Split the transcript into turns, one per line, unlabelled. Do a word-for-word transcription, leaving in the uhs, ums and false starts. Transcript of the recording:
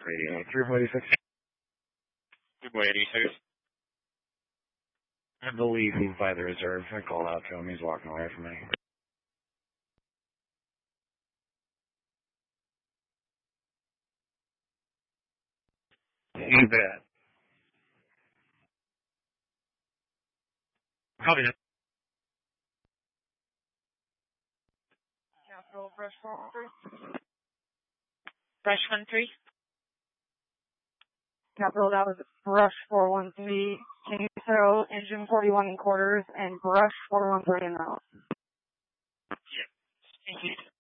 Radio three forty-six.
three eighty-six.
I believe he's by the reserve. I called out to him. He's walking away from me. You bet. Copy that.
Capital Brush four one three.
Brush one three.
Capital, that was Brush four one three. Can you throw engine forty-one in quarters and Brush four one three in route?
Yeah. Thank you.